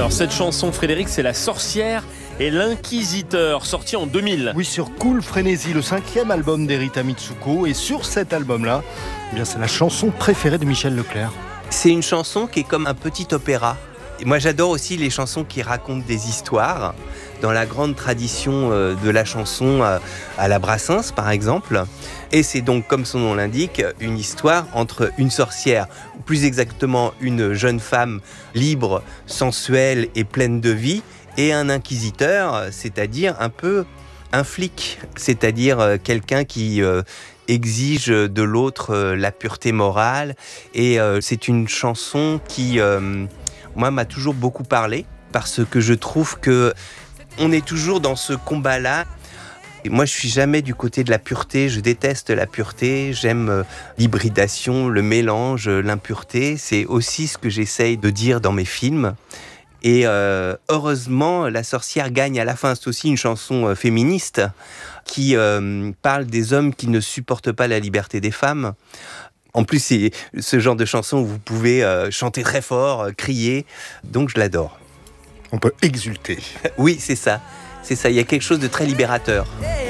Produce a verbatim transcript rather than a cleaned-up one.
Alors cette chanson, Frédéric, c'est La sorcière et l'inquisiteur, sorti en deux mille. Oui, sur Cool Frénésie, le cinquième album d'Erita Mitsuko. Et sur cet album-là, eh bien, c'est la chanson préférée de Michel Leclerc. C'est une chanson qui est comme un petit opéra. Et moi, j'adore aussi les chansons qui racontent des histoires. Dans la grande tradition de la chanson à la Brassens, par exemple. Et c'est donc, comme son nom l'indique, une histoire entre une sorcière, ou plus exactement une jeune femme libre, sensuelle et pleine de vie, et un inquisiteur, c'est-à-dire un peu un flic, c'est-à-dire quelqu'un qui euh, exige de l'autre euh, la pureté morale. Et euh, c'est une chanson qui, euh, moi, m'a toujours beaucoup parlé, parce que je trouve que on est toujours dans ce combat-là. Et moi, je suis jamais du côté de la pureté. Je déteste la pureté. J'aime euh, l'hybridation, le mélange, l'impureté. C'est aussi ce que j'essaye de dire dans mes films. Et euh, heureusement, La sorcière gagne à la fin. C'est aussi une chanson euh, féministe qui euh, parle des hommes qui ne supportent pas la liberté des femmes. En plus, c'est ce genre de chanson où vous pouvez euh, chanter très fort, euh, crier. Donc, je l'adore. On peut exulter. Oui, c'est ça. C'est ça. Il y a quelque chose de très libérateur.